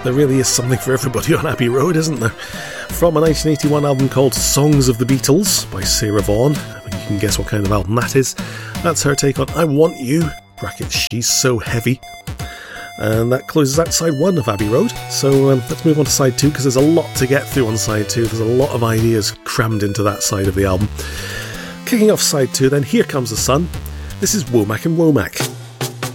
There really is something for everybody on Abbey Road, isn't there? From a 1981 album called Songs of the Beatles by Sarah Vaughan. You can guess what kind of album that is. That's her take on I Want You, brackets She's So Heavy. And that closes out side 1 of Abbey Road. So let's move on to side 2, because there's a lot to get through on side 2. There's a lot of ideas crammed into that side of the album. Kicking off side 2 then, Here Comes the Sun. This is Womack and Womack.